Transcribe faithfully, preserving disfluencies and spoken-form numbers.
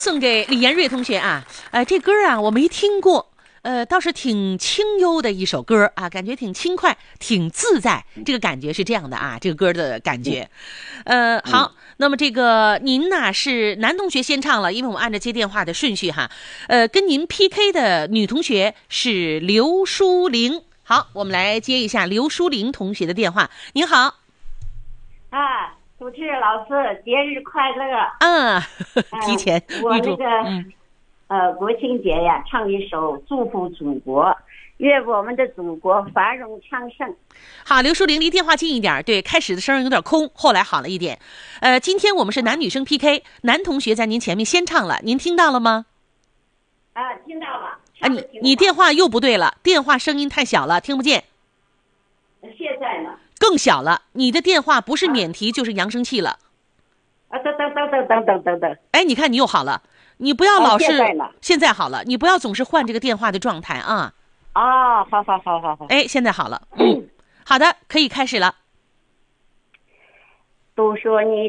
送给李延瑞同学啊，呃，这歌啊我没听过，呃，倒是挺清幽的一首歌啊，感觉挺轻快，挺自在，这个感觉是这样的啊，这个歌的感觉，呃，好，那么这个您呢是男同学先唱了，因为我们按照接电话的顺序哈，呃，跟您 P K 的女同学是刘淑玲，好，我们来接一下刘淑玲同学的电话，您好， 啊。主持人老师，节日快乐！ 嗯，提前预祝。 我那个、 嗯、 呃，国庆节呀，唱一首祝福祖国，愿我们的祖国繁荣昌盛。 好，刘淑玲离电话近一点，对，开始的声有点空，后来好了一点。呃，今天我们是男女生 P K， 男同学在您前面先唱了，您听到了吗？ 啊，听到了。 啊，你你电话又不对了，电话声音太小了，听不见。 现在呢？ 更小了，你的电话不是免提、啊、就是扬声器了。 啊，等等等等等等等等。 哎，你看你又好了，你不要老是、 哦、现在呢？ 现在好了，你不要总是换这个电话的状态啊。 哦，好好好好好。 哎，现在好了，嗯，好的，可以开始了。 都说你